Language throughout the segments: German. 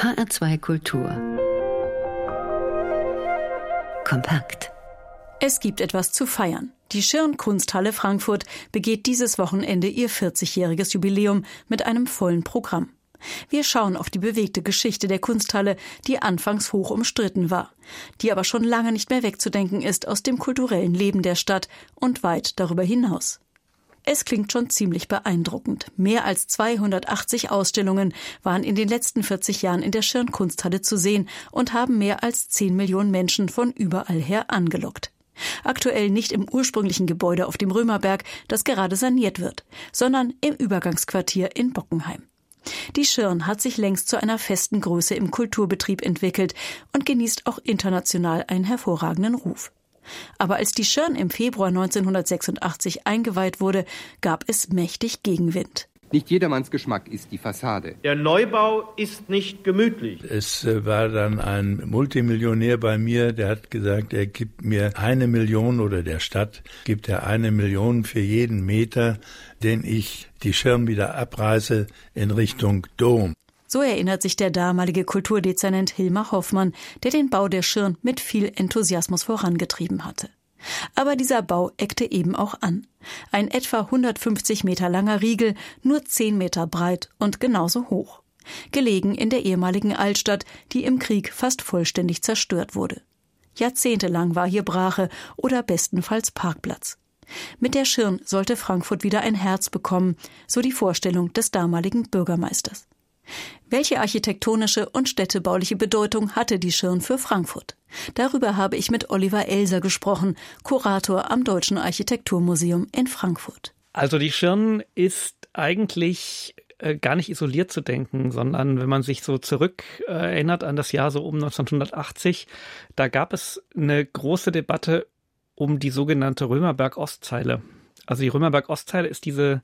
HR2 Kultur. Kompakt. Es gibt etwas zu feiern. Die Schirn-Kunsthalle Frankfurt begeht dieses Wochenende ihr 40-jähriges Jubiläum mit einem vollen Programm. Wir schauen auf die bewegte Geschichte der Kunsthalle, die anfangs hoch umstritten war, die aber schon lange nicht mehr wegzudenken ist aus dem kulturellen Leben der Stadt und weit darüber hinaus. Es klingt schon ziemlich beeindruckend. Mehr als 280 Ausstellungen waren in den letzten 40 Jahren in der Schirn-Kunsthalle zu sehen und haben mehr als 10 Millionen Menschen von überall her angelockt. Aktuell nicht im ursprünglichen Gebäude auf dem Römerberg, das gerade saniert wird, sondern im Übergangsquartier in Bockenheim. Die Schirn hat sich längst zu einer festen Größe im Kulturbetrieb entwickelt und genießt auch international einen hervorragenden Ruf. Aber als die Schirn im Februar 1986 eingeweiht wurde, gab es mächtig Gegenwind. Nicht jedermanns Geschmack ist die Fassade. Der Neubau ist nicht gemütlich. Es war dann ein Multimillionär bei mir, der hat gesagt, er gibt mir 1 Million oder der Stadt gibt er 1 Million für jeden Meter, den ich die Schirn wieder abreiße in Richtung Dom. So erinnert sich der damalige Kulturdezernent Hilmar Hoffmann, der den Bau der Schirn mit viel Enthusiasmus vorangetrieben hatte. Aber dieser Bau eckte eben auch an. Ein etwa 150 Meter langer Riegel, nur 10 Meter breit und genauso hoch. Gelegen in der ehemaligen Altstadt, die im Krieg fast vollständig zerstört wurde. Jahrzehntelang war hier Brache oder bestenfalls Parkplatz. Mit der Schirn sollte Frankfurt wieder ein Herz bekommen, so die Vorstellung des damaligen Bürgermeisters. Welche architektonische und städtebauliche Bedeutung hatte die Schirn für Frankfurt? Darüber habe ich mit Oliver Elser gesprochen, Kurator am Deutschen Architekturmuseum in Frankfurt. Also die Schirn ist eigentlich gar nicht isoliert zu denken, sondern wenn man sich so zurück erinnert an das Jahr so um 1980, da gab es eine große Debatte um die sogenannte Römerberg-Ostzeile. Also die Römerberg-Ostzeile ist diese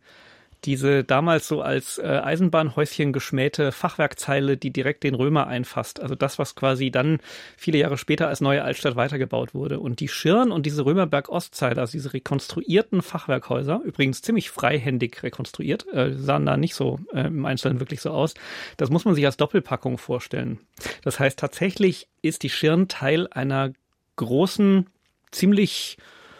damals so als Eisenbahnhäuschen geschmähte Fachwerkzeile, die direkt den Römer einfasst. Also das, was quasi dann viele Jahre später als neue Altstadt weitergebaut wurde. Und die Schirn und diese Römerberg-Ostzeile, also diese rekonstruierten Fachwerkhäuser, übrigens ziemlich freihändig rekonstruiert, sahen da nicht so im Einzelnen wirklich so aus. Das muss man sich als Doppelpackung vorstellen. Das heißt, tatsächlich ist die Schirn Teil einer großen, ziemlich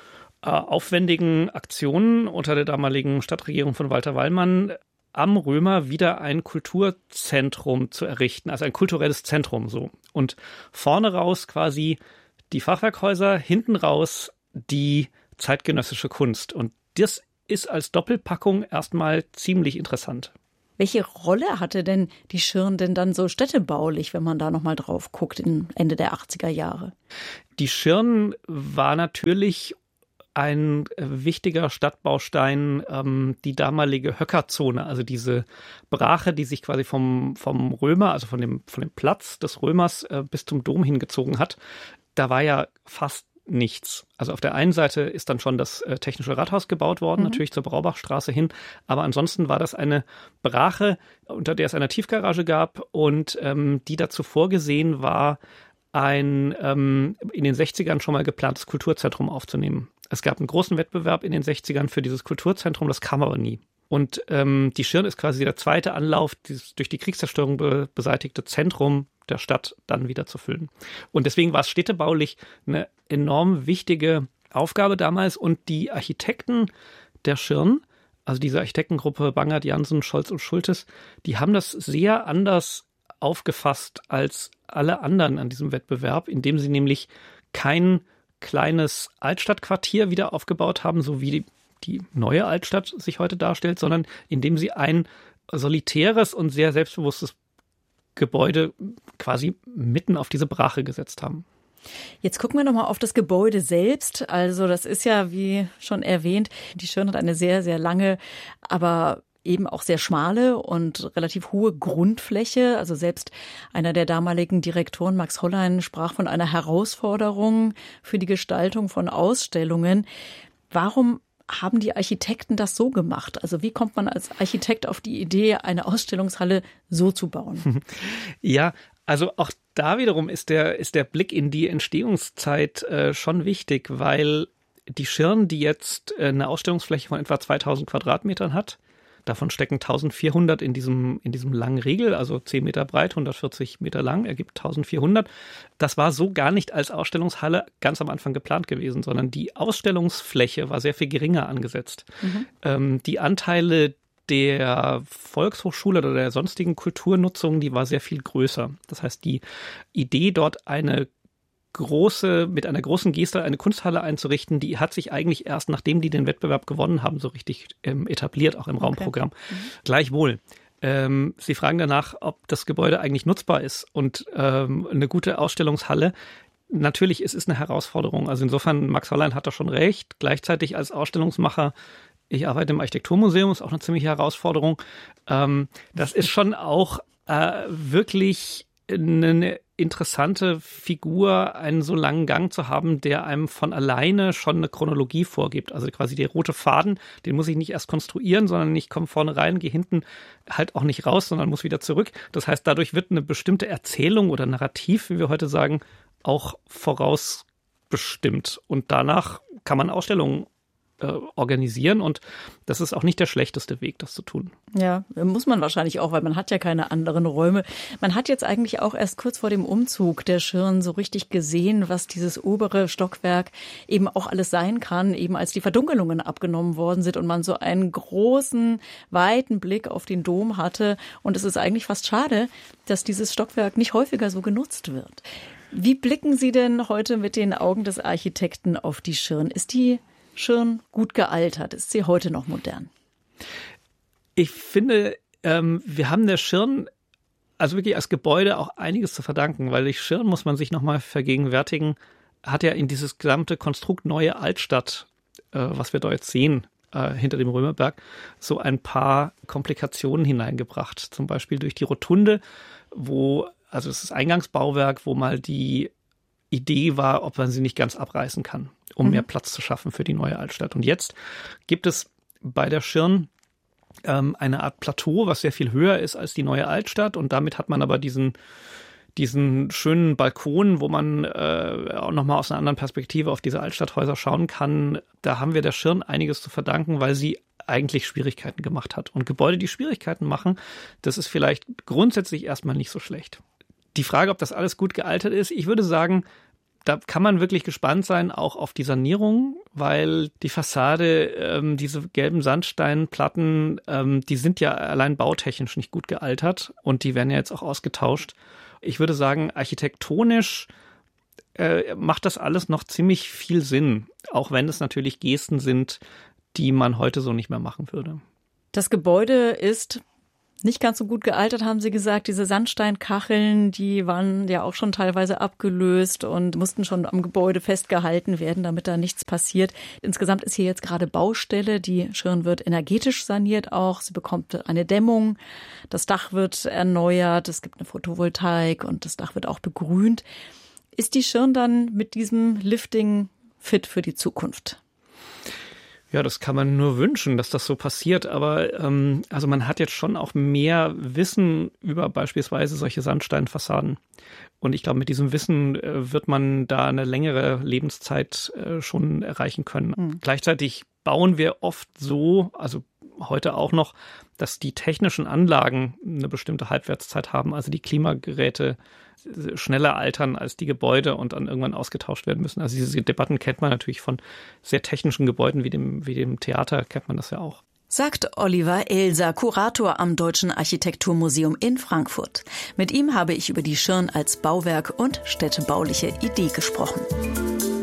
aufwendigen Aktionen unter der damaligen Stadtregierung von Walter Wallmann am Römer wieder ein Kulturzentrum zu errichten, also ein kulturelles Zentrum so. Und vorne raus quasi die Fachwerkhäuser, hinten raus die zeitgenössische Kunst. Und das ist als Doppelpackung erstmal ziemlich interessant. Welche Rolle hatte denn die Schirn denn dann so städtebaulich, wenn man da nochmal drauf guckt, Ende der 80er Jahre? Die Schirn war natürlich ein wichtiger Stadtbaustein, die damalige Höckerzone, also diese Brache, die sich quasi vom Römer, also von dem Platz des Römers bis zum Dom hingezogen hat. Da war ja fast nichts. Also auf der einen Seite ist dann schon das Technische Rathaus gebaut worden, natürlich zur Braubachstraße hin, aber ansonsten war das eine Brache, unter der es eine Tiefgarage gab und die dazu vorgesehen war, ein in den 60ern schon mal geplantes Kulturzentrum aufzunehmen. Es gab einen großen Wettbewerb in den 60ern für dieses Kulturzentrum, das kam aber nie. Und die Schirn ist quasi der zweite Anlauf, dieses durch die Kriegszerstörung beseitigte Zentrum der Stadt dann wieder zu füllen. Und deswegen war es städtebaulich eine enorm wichtige Aufgabe damals. Und die Architekten der Schirn, also diese Architektengruppe Bangert, Jansen, Scholz und Schultes, die haben das sehr anders aufgefasst als alle anderen an diesem Wettbewerb, indem sie nämlich kein kleines Altstadtquartier wieder aufgebaut haben, so wie die neue Altstadt sich heute darstellt, sondern indem sie ein solitäres und sehr selbstbewusstes Gebäude quasi mitten auf diese Brache gesetzt haben. Jetzt gucken wir nochmal auf das Gebäude selbst. Also das ist ja, wie schon erwähnt, die Schirn hat eine sehr, sehr lange, aber eben auch sehr schmale und relativ hohe Grundfläche. Also selbst einer der damaligen Direktoren, Max Hollein, sprach von einer Herausforderung für die Gestaltung von Ausstellungen. Warum haben die Architekten das so gemacht? Also wie kommt man als Architekt auf die Idee, eine Ausstellungshalle so zu bauen? Ja, also auch da wiederum ist der Blick in die Entstehungszeit schon wichtig, weil die Schirn, die jetzt eine Ausstellungsfläche von etwa 2000 Quadratmetern hat, Davon stecken 1400 in diesem langen Riegel, also 10 Meter breit, 140 Meter lang, ergibt 1400. Das war so gar nicht als Ausstellungshalle ganz am Anfang geplant gewesen, sondern die Ausstellungsfläche war sehr viel geringer angesetzt. Die Anteile der Volkshochschule oder der sonstigen Kulturnutzung, die war sehr viel größer. Das heißt, die Idee, dort mit einer großen Geste eine Kunsthalle einzurichten, die hat sich eigentlich erst, nachdem die den Wettbewerb gewonnen haben, so richtig etabliert, auch im Raumprogramm. Gleichwohl. Sie fragen danach, ob das Gebäude eigentlich nutzbar ist und eine gute Ausstellungshalle. Natürlich, es ist eine Herausforderung. Also insofern, Max Hollein hat da schon recht. Gleichzeitig als Ausstellungsmacher, ich arbeite im Architekturmuseum, ist auch eine ziemliche Herausforderung. Das ist schon auch wirklich eine interessante Figur, einen so langen Gang zu haben, der einem von alleine schon eine Chronologie vorgibt. Also quasi der rote Faden, den muss ich nicht erst konstruieren, sondern ich komme vorne rein, gehe hinten halt auch nicht raus, sondern muss wieder zurück. Das heißt, dadurch wird eine bestimmte Erzählung oder Narrativ, wie wir heute sagen, auch vorausbestimmt. Und danach kann man Ausstellungen organisieren und das ist auch nicht der schlechteste Weg, das zu tun. Ja, muss man wahrscheinlich auch, weil man hat ja keine anderen Räume. Man hat jetzt eigentlich auch erst kurz vor dem Umzug der Schirn so richtig gesehen, was dieses obere Stockwerk eben auch alles sein kann, eben als die Verdunkelungen abgenommen worden sind und man so einen großen, weiten Blick auf den Dom hatte. Und es ist eigentlich fast schade, dass dieses Stockwerk nicht häufiger so genutzt wird. Wie blicken Sie denn heute mit den Augen des Architekten auf die Schirn? Ist die Schirn gut gealtert? Ist sie heute noch modern? Ich finde, wir haben der Schirn also wirklich als Gebäude auch einiges zu verdanken, weil die Schirn, muss man sich nochmal vergegenwärtigen, hat ja in dieses gesamte Konstrukt Neue Altstadt, was wir da jetzt sehen, hinter dem Römerberg, so ein paar Komplikationen hineingebracht. Zum Beispiel durch die Rotunde, also es ist Eingangsbauwerk, wo mal die Idee war, ob man sie nicht ganz abreißen kann, um mehr Platz zu schaffen für die Neue Altstadt. Und jetzt gibt es bei der Schirn eine Art Plateau, was sehr viel höher ist als die Neue Altstadt. Und damit hat man aber diesen schönen Balkon, wo man auch nochmal aus einer anderen Perspektive auf diese Altstadthäuser schauen kann. Da haben wir der Schirn einiges zu verdanken, weil sie eigentlich Schwierigkeiten gemacht hat. Und Gebäude, die Schwierigkeiten machen, das ist vielleicht grundsätzlich erstmal nicht so schlecht. Die Frage, ob das alles gut gealtert ist, ich würde sagen, da kann man wirklich gespannt sein, auch auf die Sanierung, weil die Fassade, diese gelben Sandsteinplatten, die sind ja allein bautechnisch nicht gut gealtert und die werden ja jetzt auch ausgetauscht. Ich würde sagen, architektonisch macht das alles noch ziemlich viel Sinn, auch wenn es natürlich Gesten sind, die man heute so nicht mehr machen würde. Das Gebäude ist nicht ganz so gut gealtert, haben Sie gesagt. Diese Sandsteinkacheln, die waren ja auch schon teilweise abgelöst und mussten schon am Gebäude festgehalten werden, damit da nichts passiert. Insgesamt ist hier jetzt gerade Baustelle. Die Schirn wird energetisch saniert auch. Sie bekommt eine Dämmung. Das Dach wird erneuert. Es gibt eine Photovoltaik und das Dach wird auch begrünt. Ist die Schirn dann mit diesem Lifting fit für die Zukunft? Ja, das kann man nur wünschen, dass das so passiert. Aber also man hat jetzt schon auch mehr Wissen über beispielsweise solche Sandsteinfassaden. Und ich glaube, mit diesem Wissen wird man da eine längere Lebenszeit schon erreichen können. Gleichzeitig bauen wir oft so, also heute auch noch, dass die technischen Anlagen eine bestimmte Halbwertszeit haben. Also die Klimageräte schneller altern als die Gebäude und dann irgendwann ausgetauscht werden müssen. Also diese Debatten kennt man natürlich von sehr technischen Gebäuden wie dem Theater, kennt man das ja auch. Sagt Oliver Elser, Kurator am Deutschen Architekturmuseum in Frankfurt. Mit ihm habe ich über die Schirn als Bauwerk und städtebauliche Idee gesprochen.